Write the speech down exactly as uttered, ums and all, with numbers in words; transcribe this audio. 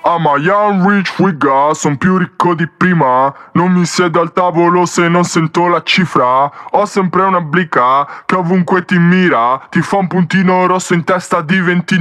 I'm a young rich wigga, son più ricco di prima. Non mi siedo al tavolo se non sento la cifra. Ho sempre una blica che ovunque ti mira. Ti fa un puntino rosso in testa, diventi